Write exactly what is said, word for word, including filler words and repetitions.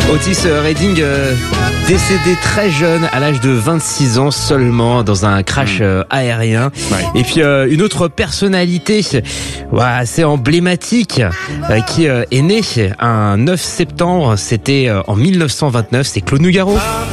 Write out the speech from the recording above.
Otis Redding, euh, décédé très jeune, à l'âge de vingt-six ans seulement, dans un crash euh, aérien. Ouais. Et puis euh, une autre personnalité ouais, assez emblématique euh, qui euh, est née un neuf septembre, c'était euh, en mille neuf cent vingt-neuf, c'est Claude Nougaro.